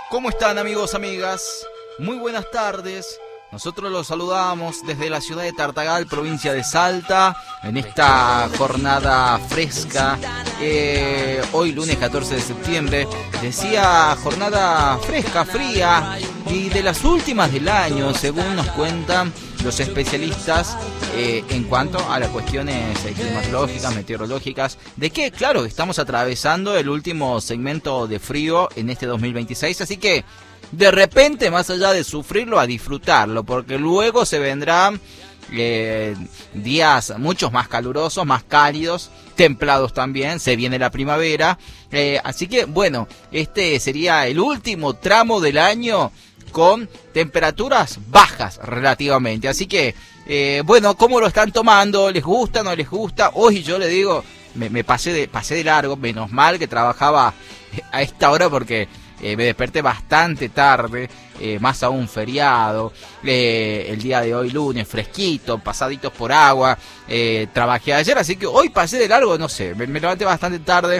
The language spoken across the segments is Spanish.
¿Cómo están, amigos, amigas? Muy buenas tardes. Nosotros los saludamos desde la ciudad de Tartagal, provincia de Salta, en esta jornada fresca. Hoy, lunes 14 de septiembre, decía jornada fresca, fría, y de las últimas del año, según nos cuentan los especialistas en cuanto a las cuestiones climatológicas, meteorológicas, de que, claro, estamos atravesando el último segmento de frío en este 2026, así que de repente, más allá de sufrirlo, a disfrutarlo, porque luego se vendrán días muchos más calurosos, más cálidos, templados también, se viene la primavera, así que bueno, este sería el último tramo del año con temperaturas bajas relativamente, así que bueno, ¿cómo lo están tomando? ¿Les gusta, no les gusta? Hoy yo le digo, me pasé de largo, menos mal que trabajaba a esta hora porque me desperté bastante tarde, más aún feriado, el día de hoy lunes, fresquito, pasaditos por agua, trabajé ayer, así que hoy pasé de largo, no sé, me levanté bastante tarde,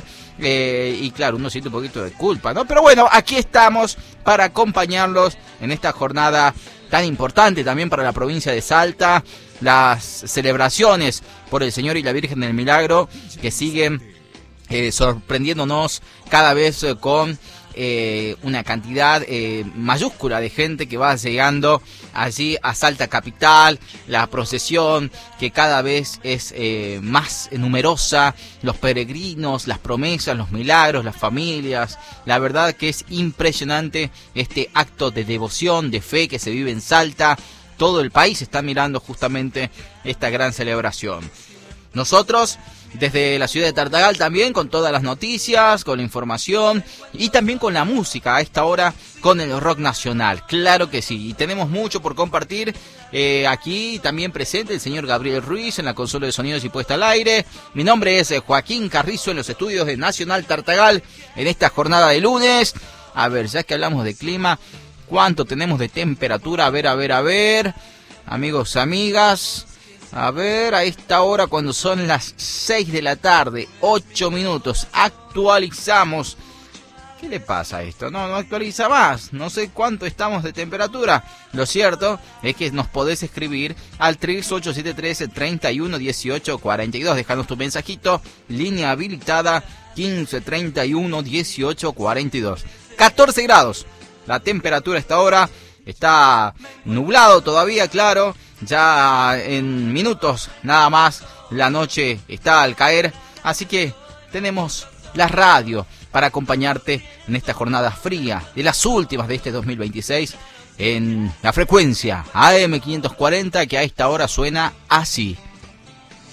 y claro, uno siente un poquito de culpa, ¿no? Pero bueno, aquí estamos para acompañarlos en esta jornada tan importante también para la provincia de Salta, las celebraciones por el Señor y la Virgen del Milagro, que siguen sorprendiéndonos cada vez con una cantidad mayúscula de gente que va llegando allí a Salta capital, la procesión que cada vez es más numerosa, los peregrinos, las promesas, los milagros, las familias. La verdad que es impresionante este acto de devoción, de fe que se vive en Salta. Todo el país está mirando justamente esta gran celebración. Nosotros, desde la ciudad de Tartagal también, con todas las noticias, con la información y también con la música, a esta hora con el rock nacional, claro que sí, y tenemos mucho por compartir, aquí también presente el señor Gabriel Ruiz en la consola de sonidos y puesta al aire. Mi nombre es Joaquín Carrizo en los estudios de Nacional Tartagal en esta jornada de lunes. A ver, ya que hablamos de clima, ¿cuánto tenemos de temperatura? A ver, amigos, amigas. A ver, a esta hora cuando son las 6 de la tarde, 8 minutos, actualizamos. ¿Qué le pasa a esto? No actualiza más, no sé cuánto estamos de temperatura. Lo cierto es que nos podés escribir al 3873-311842, dejanos tu mensajito, línea habilitada 1531-1842. 14 grados, la temperatura a esta hora, está nublado todavía, claro. Ya en minutos nada más la noche está al caer, así que tenemos la radio para acompañarte en esta jornada fría de las últimas de este 2026 en la frecuencia AM 540 que a esta hora suena así.